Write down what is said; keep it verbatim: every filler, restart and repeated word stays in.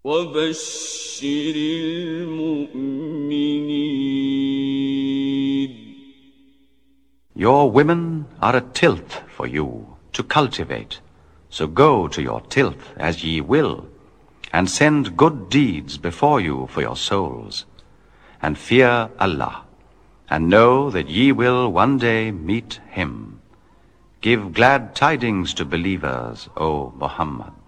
وبشر المؤمنين. Your women are a tilth for you to cultivate, so go to your tilth as ye will, and send good deeds before you for your souls, and fear Allah, and know that ye will one day meet Him. Give glad tidings to believers, O Muhammad.